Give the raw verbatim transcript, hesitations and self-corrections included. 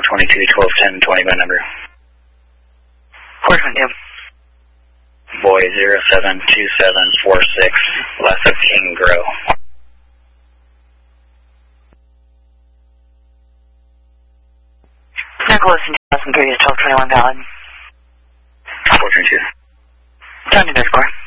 twenty-two, twelve, ten, twenty by number. four twenty-two. Boy zero seven two seven four six, less of King Grow. Nicholas in two thousand three is twelve twenty-one valid. four twenty-two. John to score.